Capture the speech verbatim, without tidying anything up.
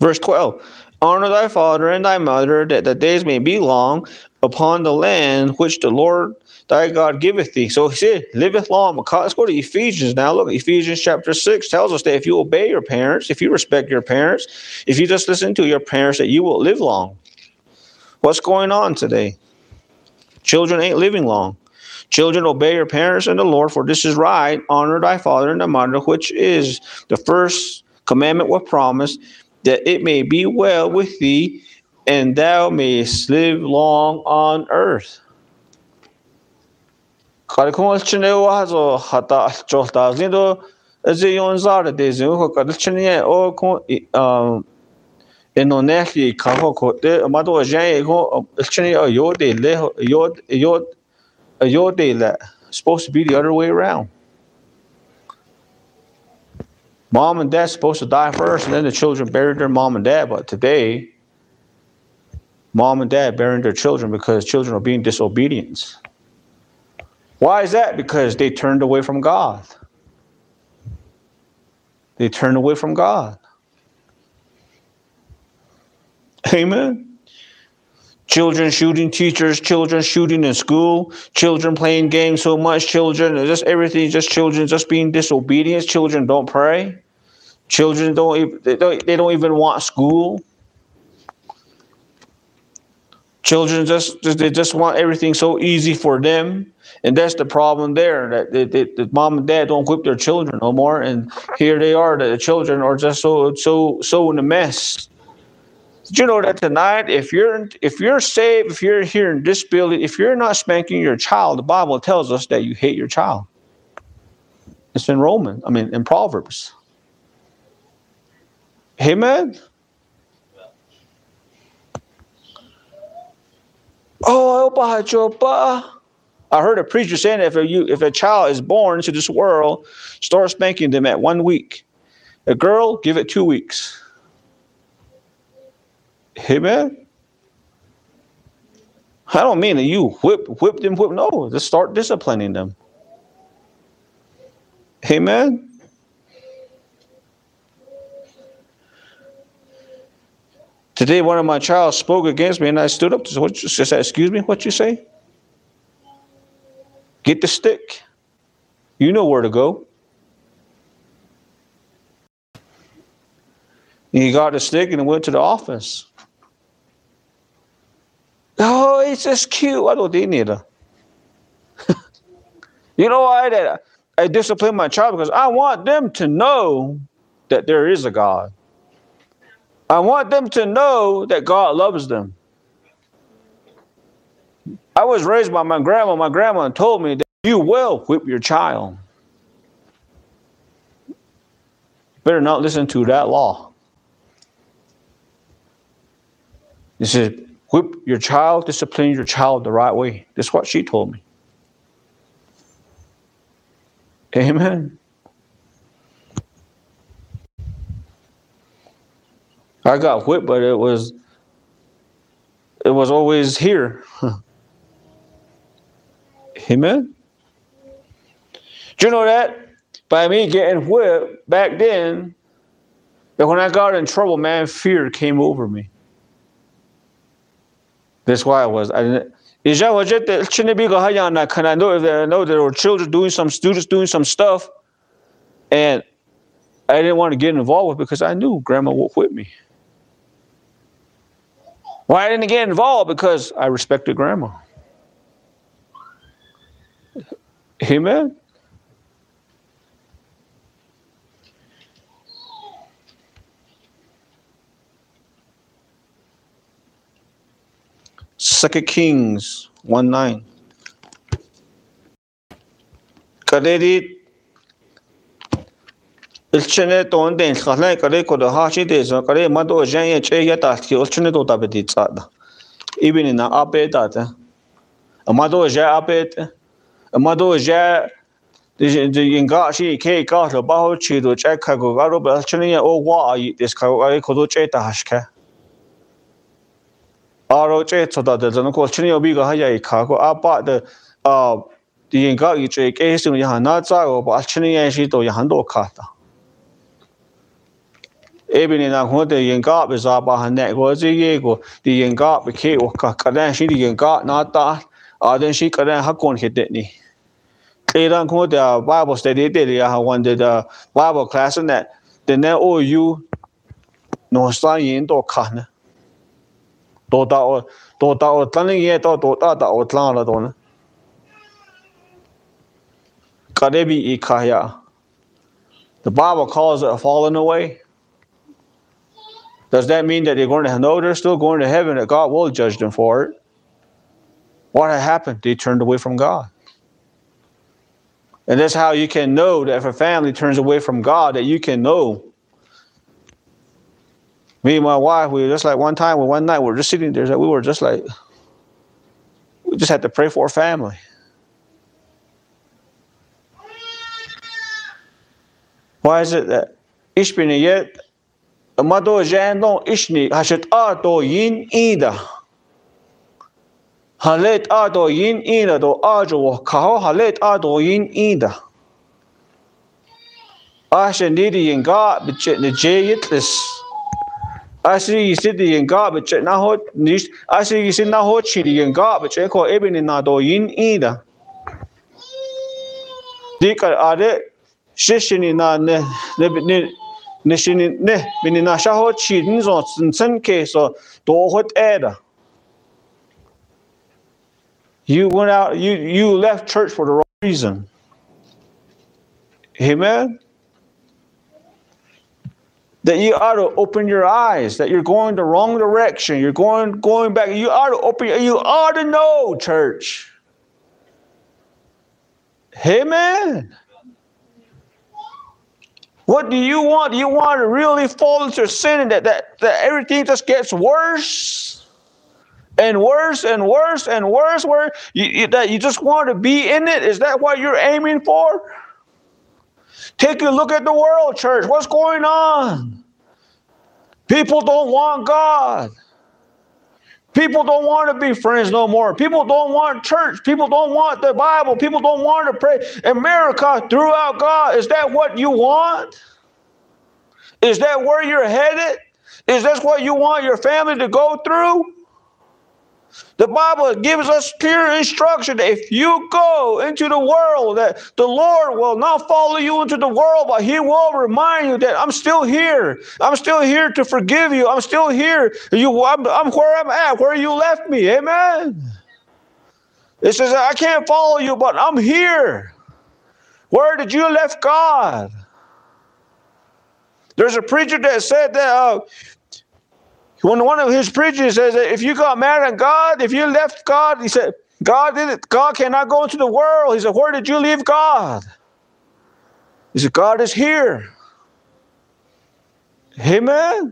Verse twelve. Honor thy father and thy mother, that the days may be long upon the land which the Lord thy God giveth thee. So he said, liveth long. Let's go to Ephesians now. Look, Ephesians chapter six tells us that if you obey your parents, if you respect your parents, if you just listen to your parents, that you will live long. What's going on today? Children ain't living long. Children, obey your parents and the Lord, for this is right. Honor thy father and thy mother, which is the first commandment with promise, that it may be well with thee, and thou mayest live long on earth. Supposed to be the other way around. Mom and dad's supposed to die first, and then the children buried their mom and dad. But today, mom and dad burying their children because children are being disobedient. Why is that? Because they turned away from God. They turned away from God. Amen. Children shooting teachers, children shooting in school, children playing games so much, children, just everything, just children just being disobedient. Children don't pray. Children don't even, they don't, they don't even want school. Children just, just they just want everything so easy for them. And that's the problem there, that they, they, the mom and dad don't whip their children no more. And here they are, that the children are just so so so in a mess. Did you know that tonight, if you're if you're saved, if you're here in this building, if you're not spanking your child, the Bible tells us that you hate your child. It's in Romans, I mean in Proverbs. Amen. Oh, I heard a preacher saying that if a, you, if a child is born into this world, start spanking them at one week. A girl, give it two weeks. Amen. I don't mean that you whip, whip them, whip. No, just start disciplining them. Amen. Today, one of my child spoke against me, and I stood up. What you said? Excuse me. What you say? Get the stick. You know where to go. And he got the stick and went to the office. Oh, it's just cute. I don't need it. You know why? That I discipline my child because I want them to know that there is a God. I want them to know that God loves them. I was raised by my grandma. My grandma told me that you will whip your child. Better not listen to that law. It says, whip your child, discipline your child the right way. That's what she told me. Amen. I got whipped, but it was it was always here. Amen. Do you know that? By me getting whipped back then, that when I got in trouble, man, fear came over me. That's why I was. I didn't. Because I know that I know there were children doing some students doing some stuff, and I didn't want to get involved with it because I knew Grandma would whip me. Why I didn't get involved? Because I respected Grandma. Amen. Second Kings one nine. Kadedi ilchene ton den khalai kare ko da hachi de so kare mado jan che ya ta ki ilchene do ta bedi tsada. Even na apeta ta. Amado ja apeta. Amado ja de yinga shi ke ka ro ba ho chi do che ka go ga ro ba ilchene ya o wa ai des ka ga ko do che ta hashka. Aro che choda de zan ko chini obi ga ha ya ka ko apa de uh the yin ga yi che ke su ya na za go ba chini ya shi do ya han do ka ta. Maybe in a home the young God is up behind that was a year ago. The young God became Kadan, she the young God, not that. Uh, then she could have gone hit it. They don't go the Bible study, they have one the Bible class in that. Then all you no sign in to can. Tota or Tota or Tanning yet or Tota or Tlana Donna. Kadebi Ikaya. The Bible calls it a falling away. Does that mean that they're going to no? They're still going to heaven, that God will judge them for it. What had happened? They turned away from God. And that's how you can know that if a family turns away from God, that you can know. Me and my wife, we were just like one time, one night, we were just sitting there, we were just like, we just had to pray for a family. Why is it that Ishbini yet? Mado Jandon Ishni Hashet Ato Yin Ida Halet Ato Yin Ida do Ajo Kaho Halet Ato Yin Ida Ashanidi in God, but the Jayitless. I see you sit in God, but now I see you sit now chili in God, but check or even in Nado Yin Ida. Dick are there Shishini na ne. Nishin ne binina shaho chidins or some case or do what ada. You went out, you you left church for the wrong reason. Amen. That you ought to open your eyes, that you're going the wrong direction, you're going going back. You ought to open, you ought to know, church. Amen. What do you want? Do you want to really fall into sin and that, that, that everything just gets worse and worse and worse and worse? Where you, you, that you just want to be in it? Is that what you're aiming for? Take a look at the world, church. What's going on? People don't want God. People don't want to be friends no more. People don't want church. People don't want the Bible. People don't want to pray. America threw out God. Is that what you want? Is that where you're headed? Is that what you want your family to go through? The Bible gives us clear instruction that if you go into the world, that the Lord will not follow you into the world, but He will remind you that I'm still here. I'm still here to forgive you. I'm still here. You, I'm, I'm where I'm at, where you left me. Amen. It says, I can't follow you, but I'm here. Where did you left God? There's a preacher that said that uh, when one of his preachers says that if you got mad at God, if you left God, he said, God did it. God cannot go into the world. He said, where did you leave God? He said, God is here. Amen.